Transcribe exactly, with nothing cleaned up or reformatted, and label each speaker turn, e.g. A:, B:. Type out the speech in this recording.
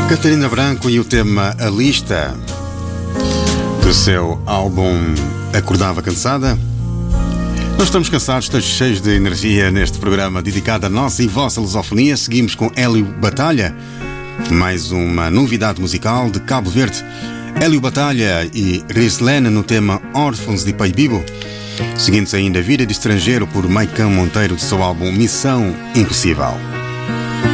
A: Catarina Branco e o tema A Lista, do seu álbum Acordava Cansada. Nós estamos cansados, estamos cheios de energia neste programa dedicado à nossa e vossa lusofonia. Seguimos com Hélio Batalha, mais uma novidade musical de Cabo Verde. Hélio Batalha e Rislene no tema Órfãos de Pai Bibo. Seguindo-se ainda Vida de Estrangeiro por Maicão Monteiro, do seu álbum Missão Impossível.